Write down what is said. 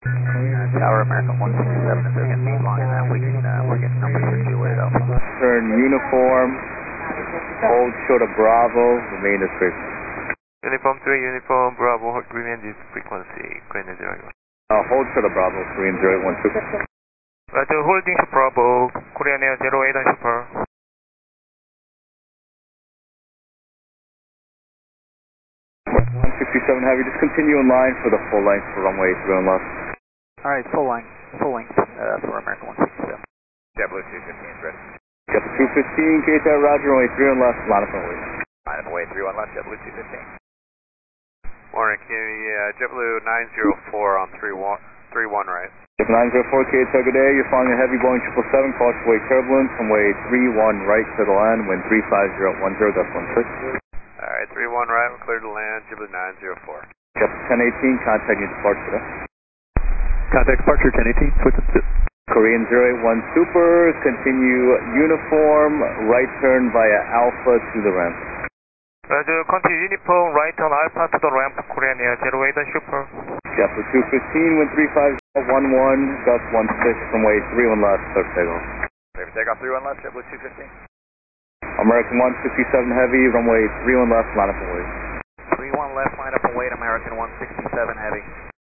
Tower American 167, if they're going to be longer than that, we'll get numbers for you later. Turn uniform, hold short of Bravo, remain as frequency. Uniform 3, Uniform Bravo, remain this frequency, Korean 0. Hold short of Bravo, Korean 012. Roger, holding to Bravo, Korean Air 08 and Super. 167 Heavy, just continue in line for the full length for runway 31 left. Alright, full length for American 167. JetBlue 215 is ready. JetBlue 215, gate out, Roger, runway 31 left, line up and away. Line up away 31 left, JetBlue 215. Morning, JetBlue 904 on 31 right. 904, gate out, good day, you're flying a heavy Boeing 777, caution wake turbulence, runway 31 right to the land, wind 35010, that's 16. Alright, 31 right, we're clear to land, JetBlue 904. JetBlue 1018, contact your departure today. Contact departure 1018, switch it. Korean 081 Super, continue uniform, right turn via Alpha to the ramp. Roger, continue uniform, right on Alpha to the ramp, Korean Air 08 and Super. JetBlue 215, wind 35011, gust 16, runway 31 left, start takeoff. Ready for takeoff 31 left, JetBlue 215. American 167 Heavy, runway 31 left, line up and wait. 31 left, line up and wait, American 167 Heavy.